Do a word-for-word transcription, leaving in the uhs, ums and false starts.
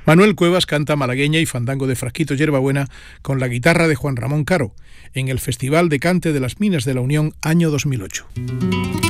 Manuel Cuevas canta malagueña y fandango de Frasquito Yerbabuena con la guitarra de Juan Ramón Caro en el Festival de Cante de las Minas de la Unión año dos mil ocho.